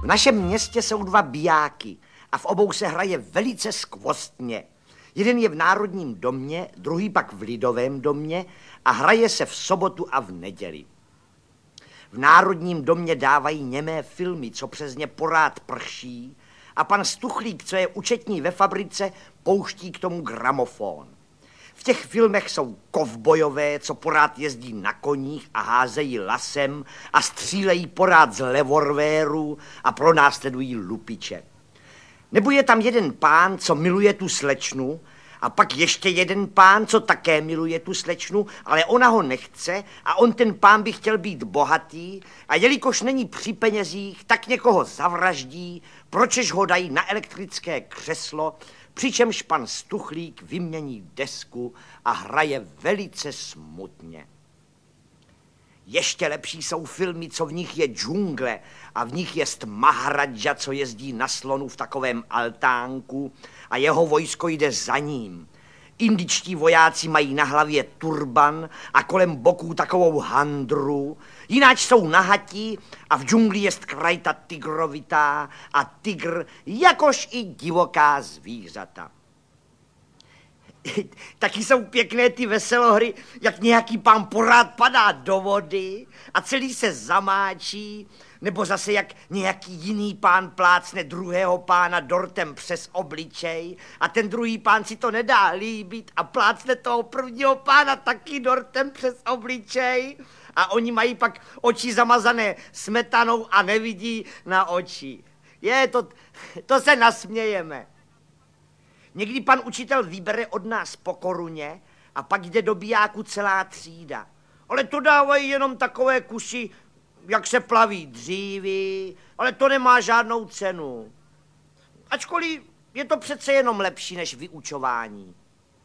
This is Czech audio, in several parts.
V našem městě jsou dva bijáky a v obou se hraje velice skvostně. Jeden je v Národním domě, druhý pak v Lidovém domě a hraje se v sobotu a v neděli. V Národním domě dávají němé filmy, co přes ně porád prší, a pan Stuchlík, co je účetní ve fabrice, pouští k tomu gramofon. V těch filmech jsou kovbojové, co porád jezdí na koních a házejí lasem a střílejí porád z levorvéru a pronásledují lupiče. Nebo je tam jeden pán, co miluje tu slečnu, a pak ještě jeden pán, co také miluje tu slečnu, ale ona ho nechce a on ten pán by chtěl být bohatý a jelikož není při penězích, tak někoho zavraždí, pročež ho dají na elektrické křeslo, přičemž pan Stuchlík vymění desku a hraje velice smutně. Ještě lepší jsou filmy, co v nich je džungle a v nich jest Maharadža, co jezdí na slonu v takovém altánku a jeho vojsko jde za ním. Indičtí vojáci mají na hlavě turban a kolem boků takovou handru, jináč jsou nahatí a v džungli jest krajta tygrovitá a tygr, jakož i divoká zvířata. Taky jsou pěkné ty veselohry, jak nějaký pán porád padá do vody a celý se zamáčí, nebo zase jak nějaký jiný pán plácne druhého pána dortem přes obličej a ten druhý pán si to nedá líbit a plácne toho prvního pána taky dortem přes obličej a oni mají pak oči zamazané smetanou a nevidí na oči. To se nasmějeme. Někdy pan učitel vybere od nás po koruně a pak jde do bijáku celá třída. Ale to dávají jenom takové kusy, jak se plaví dřívy, ale to nemá žádnou cenu. Ačkoliv je to přece jenom lepší než vyučování.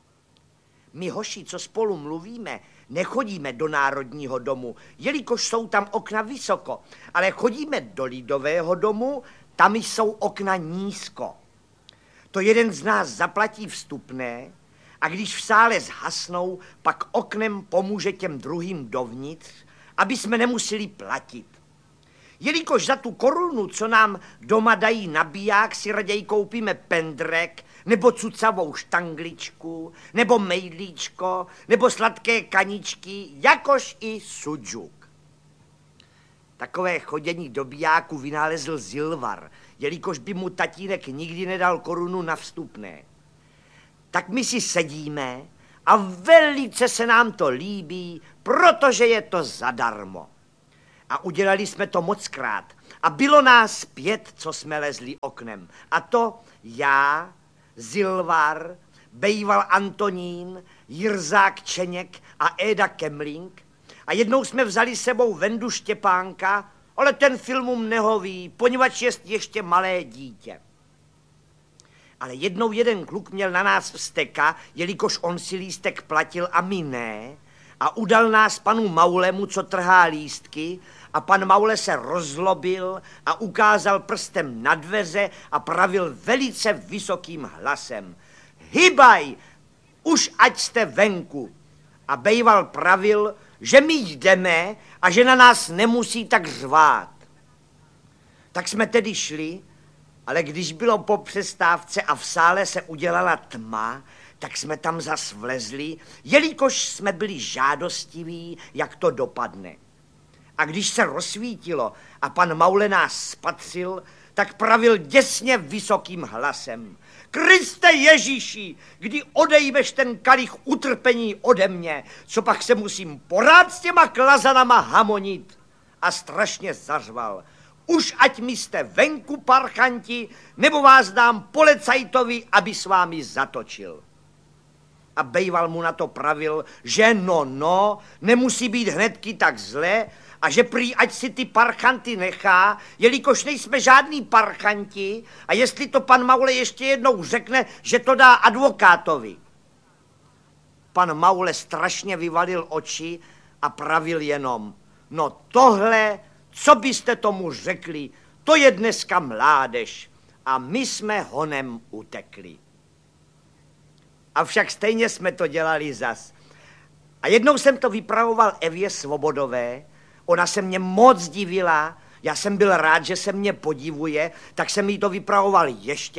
My hoši, co spolu mluvíme, nechodíme do Národního domu, jelikož jsou tam okna vysoko, ale chodíme do Lidového domu, tam jsou okna nízko. To jeden z nás zaplatí vstupné a když v sále zhasnou, pak oknem pomůže těm druhým dovnitř, aby jsme nemuseli platit. Jelikož za tu korunu, co nám doma dají na biják, si raději koupíme pendrek, nebo cucavou štangličku, nebo mejdlíčko, nebo sladké kaničky, jakož i sudžuk. Takové chodění do bijáku vynálezl Zilvar, jelikož by mu tatínek nikdy nedal korunu na vstupné. Tak my si sedíme a velice se nám to líbí, protože je to zadarmo. A udělali jsme to mockrát. A bylo nás 5, co jsme lezli oknem. A to já, Zilvar, bejval Antonín, Jirzák Čeněk a Éda Kemling. A jednou jsme vzali sebou Vendu Štěpánka, ale ten filmům nehoví, poněvadž jest ještě malé dítě. Ale jednou jeden kluk měl na nás vzteka, jelikož on si lístek platil a my ne, a udal nás panu Maulemu, co trhá lístky, a pan Maule se rozlobil a ukázal prstem na dveře a pravil velice vysokým hlasem. Hybaj, už ať jste venku. A bejval pravil, že my jdeme a že na nás nemusí tak řvát. Tak jsme tedy šli, ale když bylo po přestávce a v sále se udělala tma, tak jsme tam zas vlezli, jelikož jsme byli žádostiví, jak to dopadne. A když se rozsvítilo a pan Maule nás spatřil, tak pravil děsně vysokým hlasem. Kriste Ježíši, kdy odejmeš ten kalich utrpení ode mě, co pak se musím porád s těma klazanama hamonit. A strašně zařval. Už ať mi jste venku, parchanti, nebo vás dám policajtovi, aby s vámi zatočil. A bejval mu na to pravil, že no, nemusí být hnedky tak zle a že prý ať si ty parchanty nechá, jelikož nejsme žádný parchanti a jestli to pan Maule ještě jednou řekne, že to dá advokátovi. Pan Maule strašně vyvalil oči a pravil jenom, no tohle, co byste tomu řekli, to je dneska mládež a my jsme honem utekli. Avšak stejně jsme to dělali zas. A jednou jsem to vypravoval Evě Svobodové, ona se mě moc divila, Já jsem byl rád, že se mě podivuje, tak jsem jí to vypravoval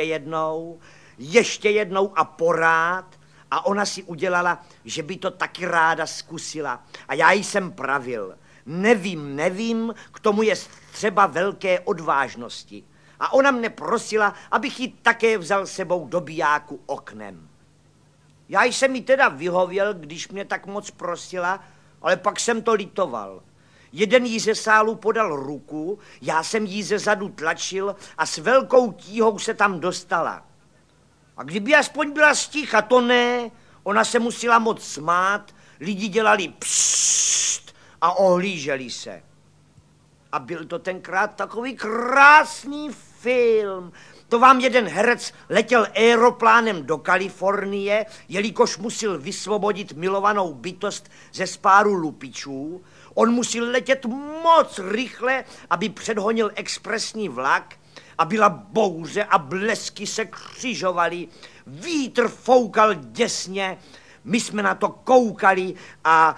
ještě jednou a porád. A ona si udělala, že by to taky ráda zkusila. A já jí jsem pravil. Nevím, k tomu je třeba velké odvážnosti. A ona mne prosila, abych ji také vzal sebou do bijáku oknem. Já jsem jí teda vyhověl, když mě tak moc prosila, ale pak jsem to litoval. Jeden jí ze sálu podal ruku, já jsem jí ze zadu tlačil a s velkou tíhou se tam dostala. A kdyby aspoň byla sticha, to ne, ona se musela moc smát, lidi dělali psst a ohlíželi se. A byl to tenkrát takový krásný film. To vám jeden herec letěl aeroplánem do Kalifornie, jelikož musel vysvobodit milovanou bytost ze spáru lupičů. On musel letět moc rychle, aby předhonil expresní vlak a byla bouře a blesky se křižovaly. Vítr foukal děsně, my jsme na to koukali a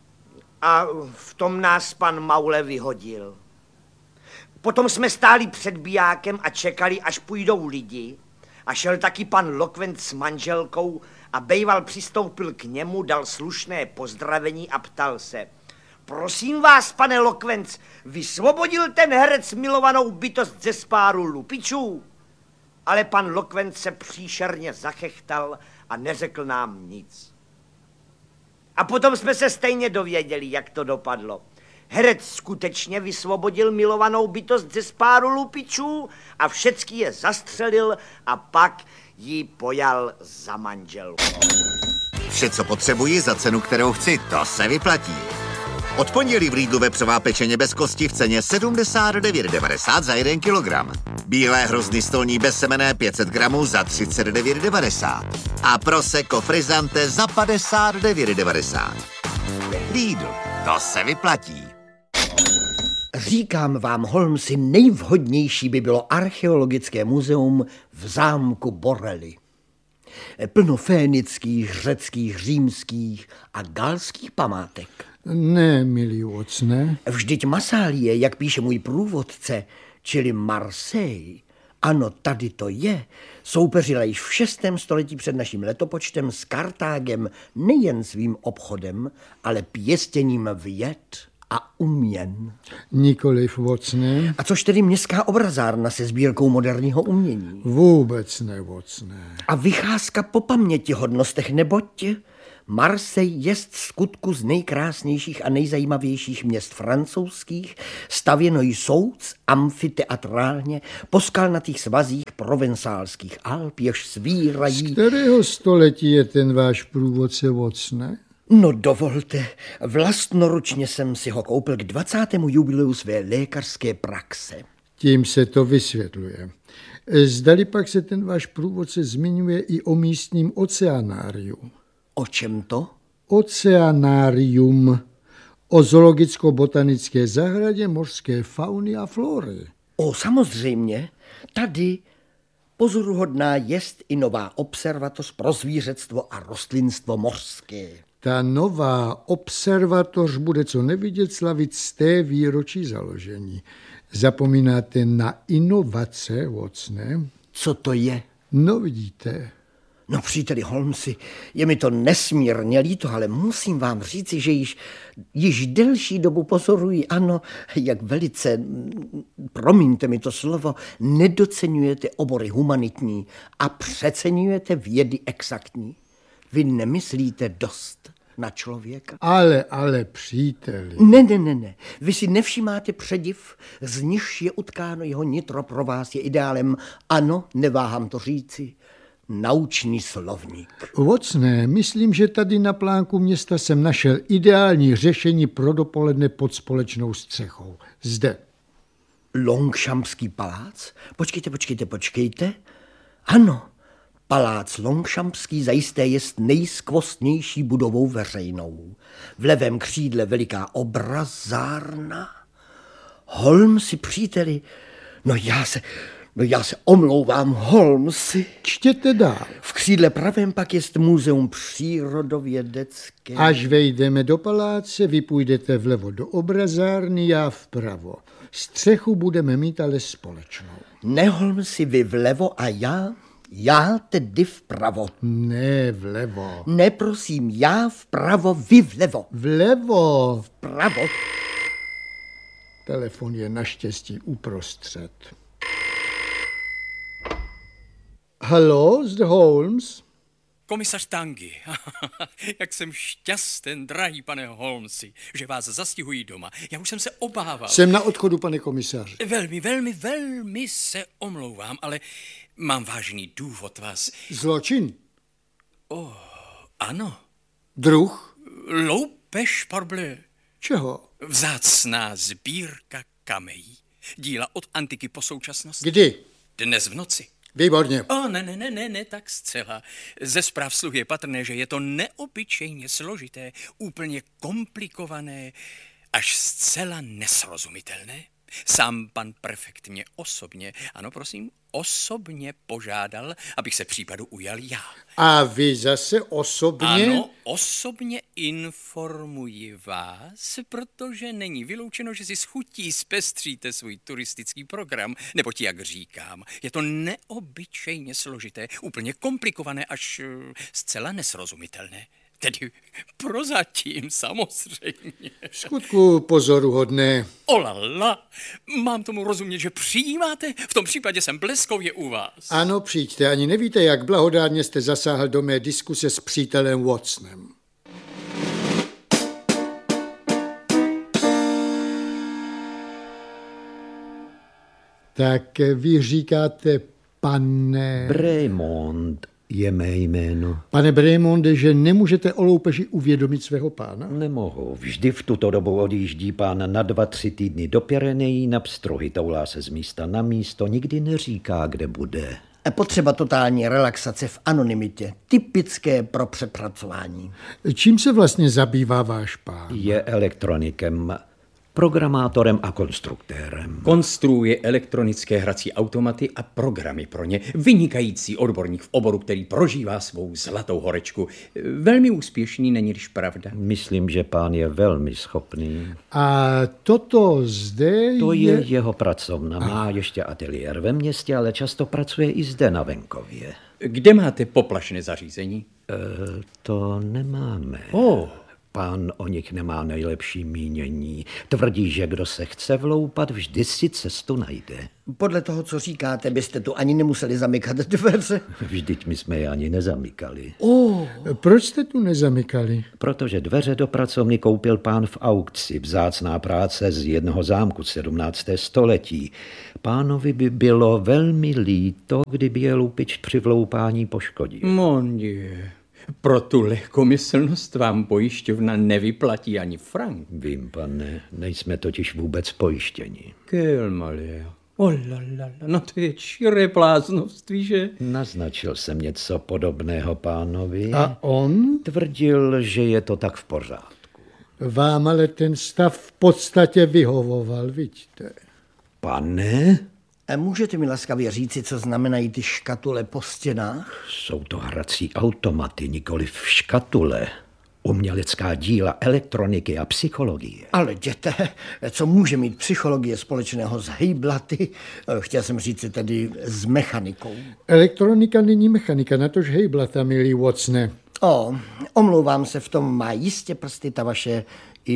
v tom nás pan Maule vyhodil. Potom jsme stáli před bijákem a čekali, až půjdou lidi. A šel taky pan Lokvenc s manželkou a bejval přistoupil k němu, dal slušné pozdravení a ptal se. Prosím vás, pane Lokvenc, vysvobodil ten herec milovanou bytost ze spáru lupičů? Ale pan Lokvenc se příšerně zachechtal a neřekl nám nic. A potom jsme se stejně dověděli, jak to dopadlo. Herec skutečně vysvobodil milovanou bytost ze spáru lupičů a všecky je zastřelil a pak ji pojal za manželku. Vše, co potřebuji za cenu, kterou chci, to se vyplatí. Od pondělí v Lidlu vepřová pečeně bez kosti v ceně 79,90 za 1 kilogram. Bílé hrozny stolní bezsemenné 500 gramů za 39,90. A prosecco frizzante za 59,90. Lidl, to se vyplatí. Říkám vám, Holmesi, nejvhodnější by bylo archeologické muzeum v zámku Borelli. Plno fénických, řeckých, římských a galských památek. Ne, milý ocne. Vždyť Massalie, jak píše můj průvodce, čili Marseille, ano, tady to je, soupeřila již v 6. století před naším letopočtem s Kartágem nejen svým obchodem, ale pěstěním věd a uměn. Nikoliv, vocne. A což tedy městská obrazárna se sbírkou moderního umění? Vůbec ne, vocne. A vycházka po pamětihodnostech, neboť Marseille jest skutku z nejkrásnějších a nejzajímavějších měst francouzských, stavěno jsouc amfiteatrálně po skalnatých svazích provencálských Alp, jež svírají. Z kterého století je ten váš průvodce, vocne? No dovolte, vlastnoručně jsem si ho koupil k 20. jubileu své lékařské praxe. Tím se to vysvětluje. Zdali pak se ten váš průvodce zmiňuje i o místním oceanáriu. O čem to? Oceanárium. O zoologicko-botanické zahradě mořské fauny a flory. O, samozřejmě. Tady pozoruhodná jest i nová observatoř pro zvířectvo a rostlinstvo mořské. Ta nová observatoř bude co nevidět slavit z té výročí založení. Zapomínáte na inovace, vocne? Co to je? No vidíte. No příteli Holmesi, je mi to nesmírně líto, ale musím vám říci, že již delší dobu pozoruji, ano, jak velice, promiňte mi to slovo, nedoceňujete obory humanitní a přeceňujete vědy exaktní. Vy nemyslíte dost na člověka? Ale příteli. Ne. Vy si nevšímáte přediv, z nichž je utkáno jeho nitro pro vás je ideálem. Ano, neváhám to říci. Naučný slovník. Vocne, myslím, že tady na plánku města jsem našel ideální řešení pro dopoledne pod společnou střechou. Zde. Longchampský palác? Počkejte. Ano, palác Longchampský zajisté jest nejskvostnější budovou veřejnou. V levém křídle veliká obrazárna. Holmesi, příteli, já se omlouvám, Holmesi. Čtěte dál. V křídle pravém pak jest muzeum přírodovědecké. Až vejdeme do paláce, vy půjdete vlevo do obrazárny, já vpravo. Střechu budeme mít ale společnou. Ne, Holmesi, vy vlevo a já tedy vpravo. Ne vlevo. Ne, prosím, já vpravo, vy vlevo. Vlevo. Vpravo. Telefon je naštěstí uprostřed. Hallo, zde Holmes? Komisař Tangy, jak jsem šťasten, drahý pane Holmesi, že vás zastihují doma. Já už jsem se obával. Jsem na odchodu, pane komisaři. Velmi se omlouvám, ale mám vážný důvod vás... Zločin? Ano, Druh? loupež parbleu. Čeho? Vzácná sbírka kamejí. Díla od antiky po současnost. Kdy? Dnes v noci. Výborně. Ne, tak zcela. Ze zpráv sluhy je patrné, že je to neobyčejně složité, úplně komplikované, až zcela nesrozumitelné. Sám pan prefekt mě osobně požádal, abych se případu ujal já. A vy zase osobně? Ano, osobně informuji vás, protože není vyloučeno, že si s chutí zpestříte svůj turistický program, neboť, jak říkám, je to neobyčejně složité, úplně komplikované, až zcela nesrozumitelné. Tedy prozatím samozřejmě. V skutku pozoruhodné. Olala, mám tomu rozumět, že přijímáte? V tom případě jsem bleskově u vás. Ano, přijďte, ani nevíte, jak blahodárně jste zasáhl do mé diskuse s přítelem Watsonem. Tak vy říkáte, pane... Bremond je mé jméno. Pane Bremonde, že nemůžete o loupeži uvědomit svého pána? Nemohu. Vždy v tuto dobu odjíždí pán na 2-3 týdny do Pyrenejí na pstrohy, toulá se z místa na místo, nikdy neříká, kde bude. Potřeba totální relaxace v anonymitě. Typické pro přepracování. Čím se vlastně zabývá váš pán? Je elektronikem, programátorem a konstruktérem. Konstruuje elektronické hrací automaty a programy pro ně. Vynikající odborník v oboru, který prožívá svou zlatou horečku. Velmi úspěšný, není-liž pravda? Myslím, že pán je velmi schopný. A toto zde To je jeho pracovna. Má ještě ateliér ve městě, ale často pracuje i zde na venkově. Kde máte poplašné zařízení? To nemáme. Pán o nich nemá nejlepší mínění. Tvrdí, že kdo se chce vloupat, vždy si cestu najde. Podle toho, co říkáte, byste tu ani nemuseli zamykat dveře. Vždyť my jsme je ani nezamykali. Proč jste tu nezamykali? Protože dveře do pracovny koupil pán v aukci, vzácná práce z jednoho zámku 17. století. Pánovi by bylo velmi líto, kdyby je lupič při vloupání poškodil. Mon Dieu. Pro tu lehkomyslnost vám pojišťovna nevyplatí ani frank. Vím, pane, nejsme totiž vůbec pojištěni. Quel malheur. No to je čiré bláznoství, že? Naznačil jsem něco podobného pánovi. A on? Tvrdil, že je to tak v pořádku. Vám ale ten stav v podstatě vyhovoval, vidíte. Pane? Můžete mi laskavě říci, co znamenají ty škatule po stěnách? Jsou to hrací automaty, nikoli v škatule. Umělecká díla elektroniky a psychologie. Ale jděte, co může mít psychologie společného s hejblaty? Chtěl jsem říct tedy s mechanikou. Elektronika není mechanika, natož hejblata, milý Watsone. Omlouvám se, v tom má jistě prsty ta vaše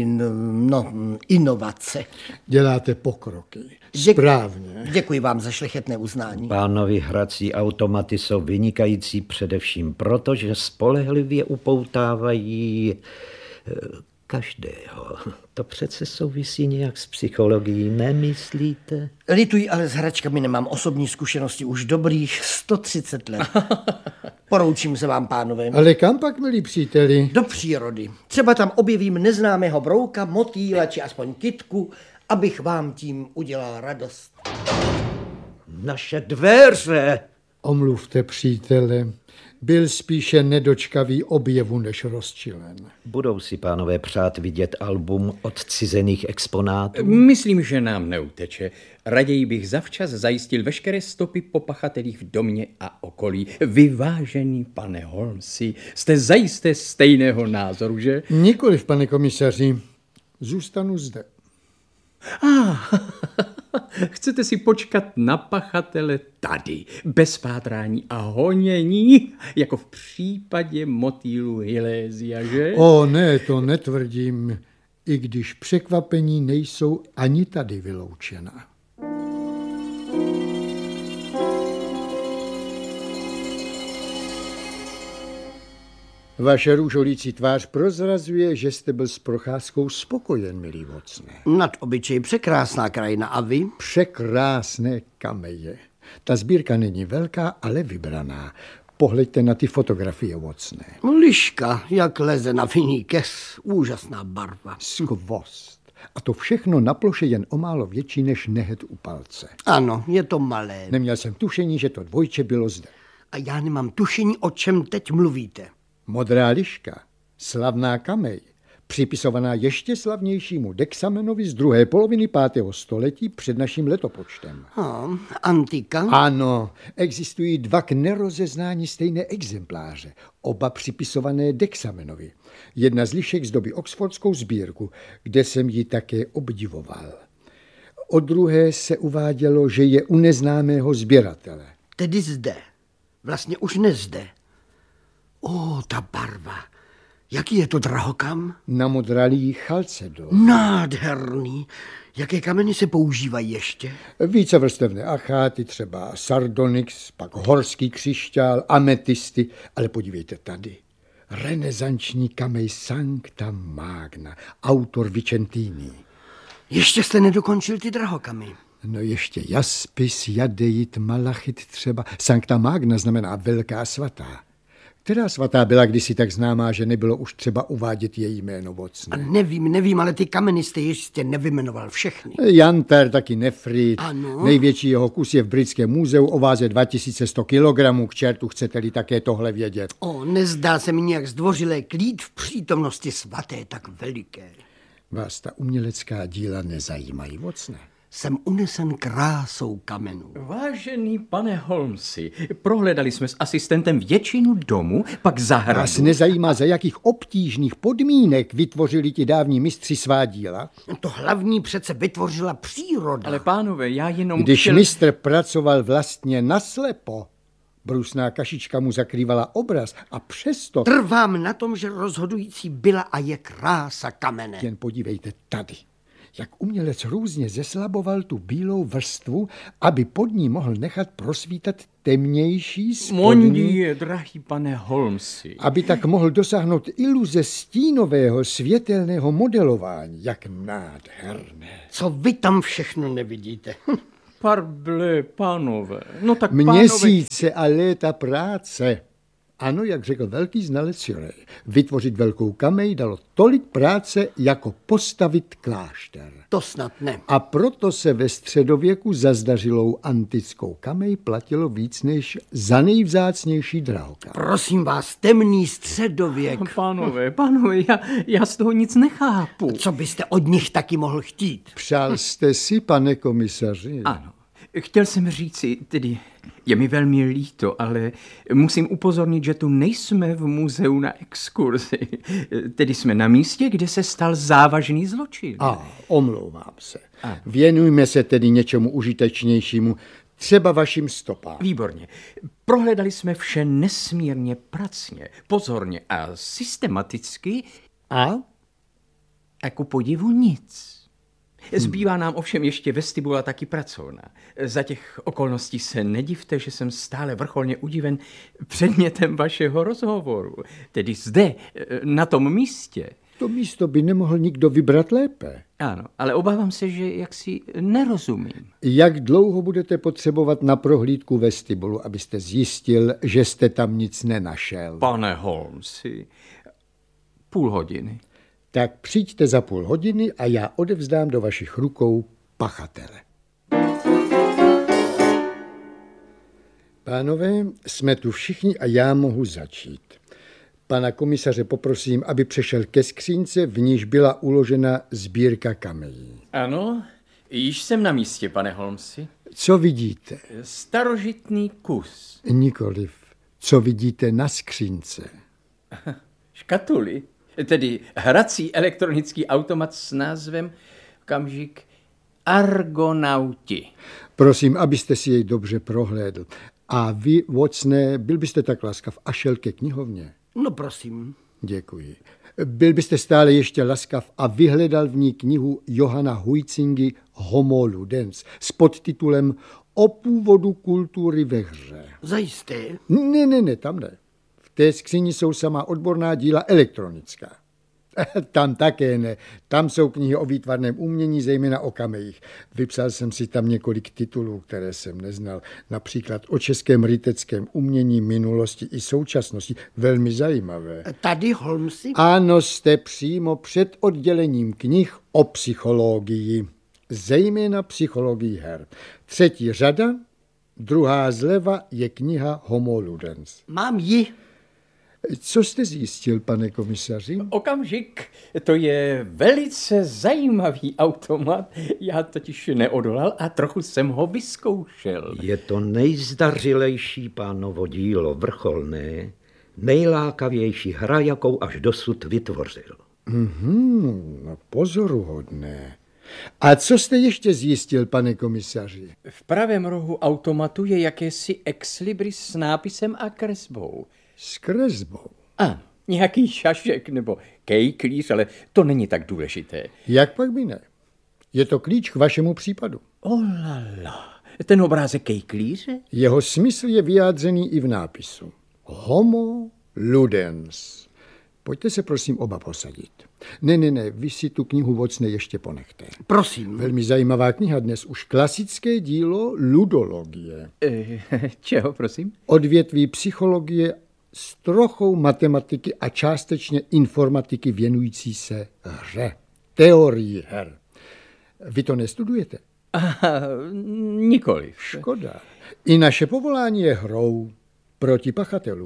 inovace. Děláte pokroky. Správně. Děkuji vám za šlechetné uznání. Pánovi hrací automaty jsou vynikající především proto, že spolehlivě upoutávají každého. To přece souvisí nějak s psychologií, nemyslíte? Lituji, ale s hračkami nemám osobní zkušenosti už dobrých 130 let. Poroučím se vám, pánové. Ale kam pak, milí příteli? Do přírody. Třeba tam objevím neznámého brouka, motýla či aspoň kytku, abych vám tím udělal radost. Naše dveře! Omluvte, přítele. Byl spíše nedočkavý objevu než rozčilen. Budou si pánové přát vidět album odcizených exponátů? Myslím, že nám neuteče. Raději bych zavčas zajistil veškeré stopy po pachatelích v domě a okolí. Vyvážený pane Holmesi, jste zajisté stejného názoru, že? Nikoliv, pane komisaři. Zůstanu zde. Chcete si počkat na pachatele tady, bez pátrání a honění, jako v případě motýlu Hilésia, že? O ne, to netvrdím, i když překvapení nejsou ani tady vyloučena. Vaše růžolící tvář prozrazuje, že jste byl s procházkou spokojen, milý Watsone. Nad obyčej překrásná krajina a vy? Překrásné kameje. Ta sbírka není velká, ale vybraná. Pohleďte na ty fotografie, Watsone. Liška, jak leze na vinný kes. Úžasná barva. Skvost. A to všechno na ploše jen o málo větší než nehet u palce. Ano, je to malé. Neměl jsem tušení, že to dvojče bylo zde. A já nemám tušení, o čem teď mluvíte. Modrá liška, slavná kamej, připisovaná ještě slavnějšímu Dexamenovi z druhé poloviny 5. století před naším letopočtem. Antika? Ano, existují dva k nerozeznání stejné exempláře, oba připisované Dexamenovi. Jedna z lišek zdobí oxfordskou sbírku, kde jsem ji také obdivoval. O druhé se uvádělo, že je u neznámého sběratele. Tedy zde. Vlastně už nezde. Ta barva. Jaký je to drahokam? Namodralý chalcedon. Nádherný. Jaké kameny se používají ještě? Vícevrstevné acháty, třeba sardonyx, pak horský křišťál, ametisty, ale podívejte tady. Renesanční kamej Sancta Magna, autor Vicentini. Ještě jste nedokončil ty drahokamy. No ještě jaspis, jadeit, malachit třeba. Sancta Magna znamená velká svatá. Která svatá byla kdysi tak známá, že nebylo už třeba uvádět její jméno, Watsone? Nevím, ale ty kameny jste ještě nevymenoval všechny. Jantar, taky nefrit. Ano. Největší jeho kus je v Britském muzeu o váze 2100 kg. K čertu, chcete-li také tohle vědět? Nezdá se mi nějak zdvořilé klid v přítomnosti svaté tak veliké. Vás ta umělecká díla nezajímají, Watsone? Jsem unesen krásou kamenů. Vážený pane Holmesi, prohledali jsme s asistentem většinu domu, pak zahradu. Vás nezajímá, za jakých obtížných podmínek vytvořili ti dávní mistři svá díla? To hlavní přece vytvořila příroda. Ale pánové, já jenom Když mistr pracoval vlastně naslepo, brusná kašička mu zakrývala obraz a přesto... Trvám na tom, že rozhodující byla a je krása kamene. Jen podívejte tady, jak umělec různě zeslaboval tu bílou vrstvu, aby pod ní mohl nechat prosvítat temnější spodní... Mondie, drahý pane Holmesi. Aby tak mohl dosáhnout iluze stínového světelného modelování. Jak nádherné. Co vy tam všechno nevidíte? Parble, pánové. No tak Měsíce a léta práce. Ano, jak řekl velký znalec Surrey, vytvořit velkou kamej dalo tolik práce, jako postavit klášter. To snad ne. A proto se ve středověku za zdařilou antickou kamej platilo víc než za nejvzácnější drahokam. Prosím vás, temný středověk. Pánové, já z toho nic nechápu. Co byste od nich taky mohl chtít? Přál jste si, pane komisaři? Ano, chtěl jsem říci, tedy je mi velmi líto, ale musím upozornit, že tu nejsme v muzeu na exkurzi. Tedy jsme na místě, kde se stal závažný zločin. Omlouvám se. Věnujme se tedy něčemu užitečnějšímu, třeba vašim stopám. Výborně. Prohledali jsme vše nesmírně pracně, pozorně a systematicky. A ku podivu nic. Zbývá nám ovšem ještě vestibula taky pracovna. Za těch okolností se nedivte, že jsem stále vrcholně udiven předmětem vašeho rozhovoru. Tedy zde, na tom místě. To místo by nemohl nikdo vybrat lépe. Ano, ale obávám se, že jaksi nerozumím. Jak dlouho budete potřebovat na prohlídku vestibulu, abyste zjistil, že jste tam nic nenašel? Pane Holmesi, půl hodiny. Tak přijďte za půl hodiny a já odevzdám do vašich rukou pachatele. Pánové, jsme tu všichni a já mohu začít. Pana komisaře poprosím, aby přešel ke skřínce, v níž byla uložena sbírka kamejí. Ano, již jsem na místě, pane Holmesi. Co vidíte? Starožitný kus. Nikoliv. Co vidíte na skřínce? Škatuli. Tedy hrací elektronický automat s názvem kamžik Argonauti. Prosím, abyste si jej dobře prohlédl. A vy, Watsone, byl byste tak laskav a šel ke knihovně? No prosím. Děkuji. Byl byste stále ještě laskav a vyhledal v ní knihu Johana Huizingy Homo Ludens s podtitulem O původu kultury ve hře. Zajisté. Ne, tam ne. V té skříni jsou samá odborná díla elektronická. Tam také ne. Tam jsou knihy o výtvarném umění, zejména o kamejích. Vypsal jsem si tam několik titulů, které jsem neznal. Například o českém ryteckém umění, minulosti i současnosti. Velmi zajímavé. Tady, Holmesi? Ano, jste přímo před oddělením knih o psychologii. Zejména psychologii her. 3. řada, 2. zleva je kniha Homo Ludens. Mám ji. Co jste zjistil, pane komisaři? Okamžik, to je velice zajímavý automat. Já totiž neodolal a trochu jsem ho vyzkoušel. Je to nejzdařilejší pánovo dílo, vrcholné, nejlákavější hra, jakou až dosud vytvořil. No, pozoruhodné. A co jste ještě zjistil, pane komisaři? V pravém rohu automatu je jakési ex libris s nápisem a kresbou. S kresbou. A nějaký šašek nebo kejklíř, ale to není tak důležité. Jak pak by ne? Je to klíč k vašemu případu. Olala, ten obrázek kejklíře? Jeho smysl je vyjádřený i v nápisu. Homo Ludens. Pojďte se prosím oba posadit. Ne, vy si tu knihu, Watsone, ještě ponechte. Prosím. Velmi zajímavá kniha, dnes už klasické dílo ludologie. Čeho, prosím? Odvětví psychologie s trochou matematiky a částečně informatiky věnující se hře. Teorii her. Vy to nestudujete? Nikoliv. Škoda. I naše povolání je hrou proti pachatelům.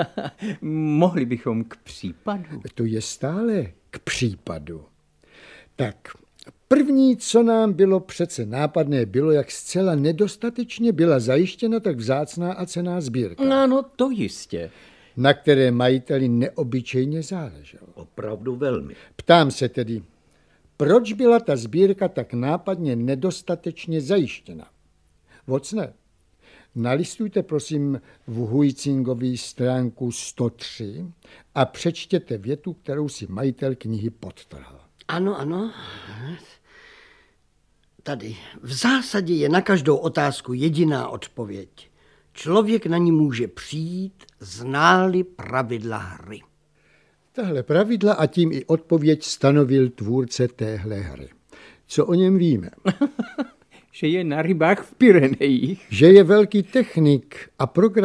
Mohli bychom k případu. To je stále k případu. Tak, první, co nám bylo přece nápadné, bylo, jak zcela nedostatečně byla zajištěna tak vzácná a cenná sbírka, Ano, to jistě. na které majiteli neobyčejně záleželo. Opravdu velmi. Ptám se tedy, proč byla ta sbírka tak nápadně nedostatečně zajištěna? Watsone, nalistujte prosím v Huizingově stránku 103 a přečtěte větu, kterou si majitel knihy podtrhl. Ano. Tady. V zásadě je na každou otázku jediná odpověď. Člověk na ní může přijít, zná-li pravidla hry. Tahle pravidla a tím i odpověď stanovil tvůrce téhle hry. Co o něm víme? Že je na rybách v Pyrenejích. Že je velký technik a program